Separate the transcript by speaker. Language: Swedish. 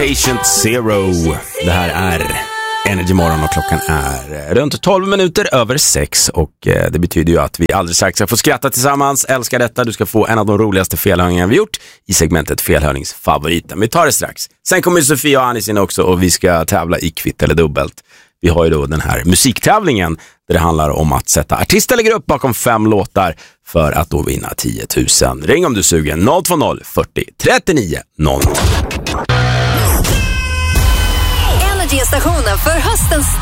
Speaker 1: Patient Zero. Det här är Energy Morgon och klockan är runt 12 minuter över 6 och det betyder ju att vi alldeles strax ska få skratta tillsammans. Älskar detta. Du ska få en av de roligaste felhörningarna vi gjort i segmentet Felhörningsfavoriten. Vi tar det strax. Sen kommer Sofia och Anis in också och vi ska tävla i kvitt eller dubbelt. Vi har ju då den här musiktävlingen där det handlar om att sätta artist eller grupp bakom 5 låtar för att då vinna 10 000. Ring om du suger 020 40 39 00.
Speaker 2: Energy-stationen för höstens